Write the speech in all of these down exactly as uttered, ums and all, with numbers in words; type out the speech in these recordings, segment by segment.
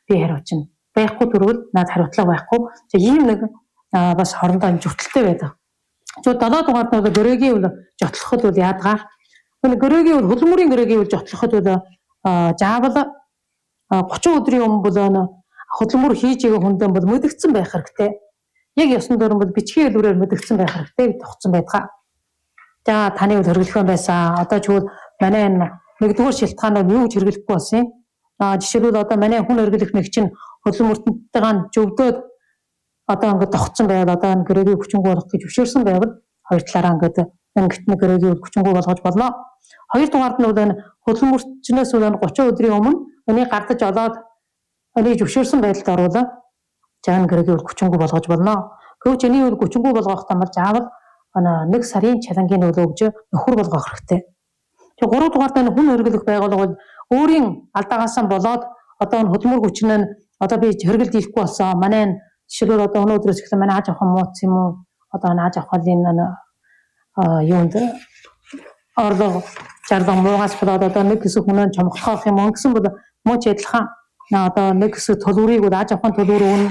би хариуцна. Байхгүй төрвөл над хариуцлага байхгүй. За ийм нэг бас хорондоо зүтэлтэй байдаг. Зөв долоо дугаарт бол гөрөөгийн үл жотлоход бол яадгаа. Энэ гөрөөгийн үл хөдөлмөрийн гөрөөгийн үл жотлоход бол заавал гучин өдрийн өмнө бол хөдөлмөр хийж байгаа хүндэн бол мэдэгдсэн байх хэрэгтэй. Яг ёсон дөрөн бол бичгийн хэлбэрээр мэдэгдсэн байх хэрэгтэй гэж тогтсон байдаг. За таны үл хэрэглэх байсан. Одоо чүл манай энэ нэгдүгээр шилтгаанаар юу гэж хэрэглэхгүй болсон юм. А жишээлбэл одоо манай хүн хэрэглэх нэг чинь хөдөлмөртөнтэйгээ зөвдөөд одоо ингээд тогтсон байгаад одоо энэ гөрөөгийг хүчингүй болгох гэж зөвшөөрсөн байвал хоёр талаараа ингээд ангитны гөрөөгийг хүчингүй болгож болно. Хоёр дугаард нь бол энэ хөдөлмөрчнөөс бол гучин өдрийн өмнө энийг гардаж олоод энийг зөвшөөрсөн байдалд оруулаад жаан гөрөөгийг хүчингүй болгож болно. Гэвч энийг хүчингүй болгох юм бол заавал нэг сарын чалангийн нөлөө өгж нөхөр болгох хэрэгтэй. Тэгээ гурав дугаард нь хүн хэрэглэх байгууллага бол өөрийн алдаагаас болоод одоо энэ хөдөлмөр хүчин нь одоо би хэрэгэлд хийхгүй болсон. Манай жишээлбэл одоо өнөөдрөөс эхлэн манай аж ахуйн мууц юм уу? Одоо аж ахуйн юунд орлого жарлага муугаас болоод одоо нэг хэсэг хүнээ чомглох юм уу гэсэн бол мууч адилхан одоо нэг хэсэг төлбөрийг бол аж ахуйн төлбөр өгнө.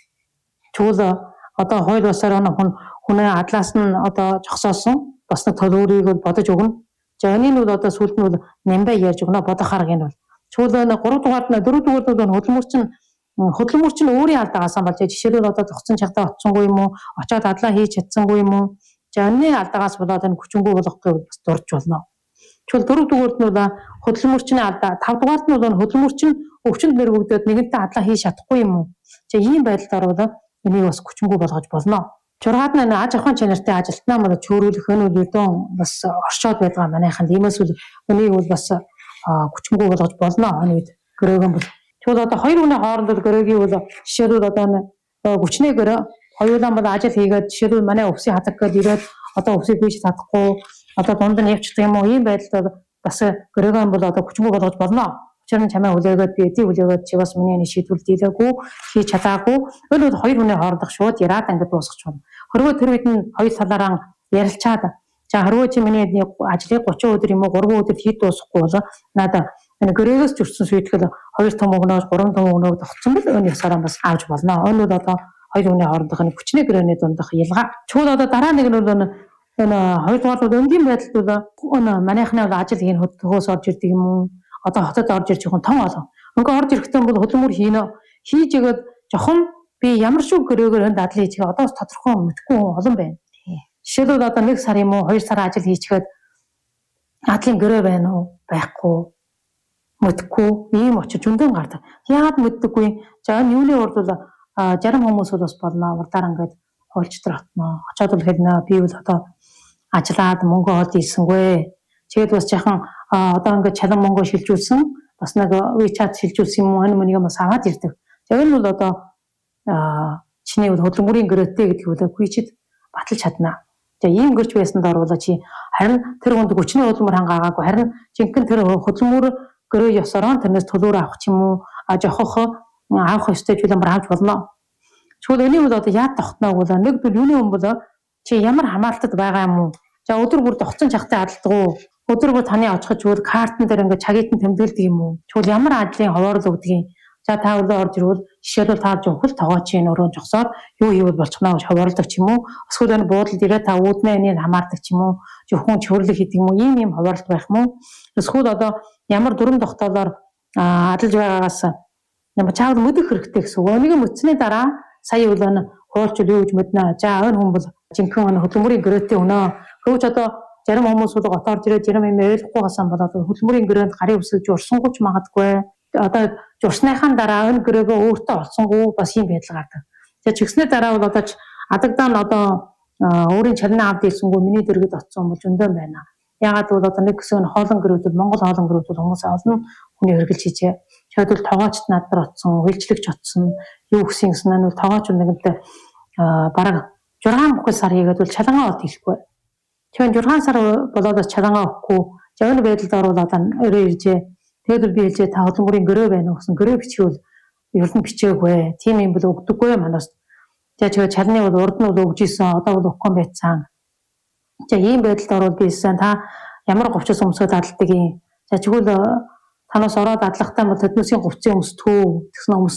Чүүл одоо хууль бусаар хүн хүнээ адлаас нь одоо зогсоосон бас нэг төлбөрийг бол бодож өгнө. За энэ нь бол одоо сүүлд нь бол нямбай ярьж өгнө бодох арга энэ бол. Чүүл энэ гурав дугаард нь дөрөв дугаард нь хөдөлмөрч нь хөдөлмөрч нь өөрийн алдаагаас болж жишээлбэл одоо зогцсон чагтаа очсонгүй юм уу? Очоод адлаа хийж чадсангүй юм уу? За энэ алдаагаас болоод энэ хүчингүй болгохыг бас дурж болно. Чүүл дөрөв дугаард нь бол хөдөлмөрчний алдаа, тав дугаард нь бол хөдөлмөрч нь өвчнөд мэрэгүүдээд нэгэнтээ адлаа хийж чадахгүй юм уу? За ийм байдалд орвол энийг бас хүчингүй болгож болно. Жургаад нь аж ахуйн чанартай ажилтнаа мөн чөөрүүлэх энэ үл өдөн бас оршоод байгаа манайхан тиймээс үл энийг бол бас хүчингүй болгож болно. Энэ үед гөрөөгөн бол чул одоо хоёр хүний хооронд бол гөрөөгийн бол жишээлбэл одоо хүчнээ гөрөө хоёулаа бол ажил хийгээд жишээлбэл манай өвсийг хадаг гээд ирээд одоо өвсийг бийж чадахгүй одоо дунд нь явчихдаг юм уу? Ийм байдалд бас гөрөөгөн бол одоо хүчингүй болгож болно. Учир нь чамаа хүлээгээд би эдийг хүлээгээд чи бас миний шийдвэр дийлээгүй хийж чадаагүй. Энэ бол хоёр хүний хоорондох шууд яриад ингээд дуусгах юм. Хорвоо тэр үед нь хоёр талаараа ярилцаад за хорвоо чи миний ажлыг гучин өдөр юм уу гурван өдөр хийж дуусгахгүй бол надад энэ гөрөөгөөс зөрчсөн шийтгэл хоёр том өгнөөс гурван том өгнөөд тогтсон бол энэ ясаараа бас авч болно. Энэ бол одоо хоёр хүний хоорондох нэг хүчний гөрөөний дундах ялгаа. Чууд одоо дараа нэг нь бол энэ хоёр дахь бол өнгийн байдалд бол энэ манайхны ажил хийн хөдөлгөөс орж ирдэг юм уу? Одоо хотод орж ирж байгаа том олон. Ингээ орж ирэхдээ бол хөдөлмөр хийнэ. Хийж игээд жохон би ямар шиг гөрөөгөр энд адал хийж байгаа одоо тодорхой мэдгүй олон байна. Жишээлбэл одоо нэг сар юм уу хоёр сар ажил хийчихэд адлын гөрөө байна уу? Байхгүй. Мэдгүй ийм очиж зөндөн гардаг. Яагаад мэддэггүй? За энэ юуны урд бол зарим хүмүүс бол бас болно. Урдаар ингээд хуульч төр отно. Очоод бол хэлнэ. Би бол одоо ажиллаад мөнгө олж ирсэнгүй. Тэгэд бас яхан одоо ингээд чалан мөнгө шилжүүлсэн. Бас нэг WeChat шилжүүлсэн юм уу? Энэ мөнийг бас аваад ирдэг. За энэ бол одоо чиний хөдөлмөрийн гөрөөтэй гэдэг бол WeChat баталж чадна. За ийм гэрч байсанд оруулаа чи харин тэр хүнд хүчний хөдөлмөр хангаагаагүй харин жинхэнэ тэр хөдөлмөр гөрөө ёсороо тэрнээс төлөөр авах ч юм уу а жохох авах ёстой зүйл амар авч болно. Чүл энийг бол одоо яад тогтноо бол нэг бол юуны юм бол чи ямар хамаалтад байгаа юм уу? За өдөр бүр тогтсон чагтай адалдаг уу? Өдөр бүр таны очихж өөр картн дээр ингээд чагитан тэмдэглэдэг юм уу? Чүл ямар ажлын ховорол өгдөг. За та өдөр орж ирвэл жишээлбэл та жонхол тоогоо чи нөрөө жогсоод юу хийвэл болчихноо гэж ховоролдог ч юм уу? Эсвэл энэ буудалд ирээд та үүднээ энийг хамаардаг ч юм уу? Зөвхөн чөрлөг хийдэг юм уу? Ийм ийм ховоролт байх юм уу? Эсвэл одоо ямар дүрм тогтоолоор адалж байгаагаас ямар чаавал мэдэх хэрэгтэй гэсэн үг. Энийг мэдсэний дараа сая үл өн хуульчул юу гэж мэднэ. За энэ хүн бол жинхэнэ хөдөлмөрийн гөрөөтэй өнөө. Гэвч одоо зарим хүмүүс бол готоор ирээд зарим юм ойлгохгүй гасан болоод хөдөлмөрийн гөрөөнд гарын үсэлж урсангуйч магадгүй. Одоо журсныхаа дараа энэ гөрөөгөө өөртөө олсонгүй бас юм байдал гардаг. Тэгээ чигснээ дараа бол одоо адагдаа нь одоо өөрийн чарны авд хэлсэнгүй миний дэргэд оцсон бол зөндөө байна. Ягаад бол одоо нэг хэсэг нь хоолон гэрүүд Монгол хоолон гэрүүд хүмүүс олон хүний хөргөлж хийжээ. Жишээлбэл тоогоочд над нар оцсон, үйлчлэгч оцсон, юу гэсэн гэсэн нь тоогооч нэгэнтээ бараг жургаан бүхэл сар хийгээд бол чалангаа олд хэлэхгүй. Тэгэхээр жургаан сар болоод бас чалангаа өгөхгүй. За энэ байдалд оруулаад өрөө иржээ. Тэгэд би хэлжээ та хөдөлмөрийн гөрөө байна уу гэсэн гөрөө бичвэл ер нь бичээгүй. Тийм юм бол өгдөггүй манаас. За тэгээ чалны бол урд нь бол өгж исэн. Одоо бол өгөхгүй байцсан. За ийм байдалд орвол бисэн та ямар говчос өмсөд адалдаг юм. За чигвэл танаас ороод адлахтаа бол төднөөсийн говцын өмсдгүү гэсэн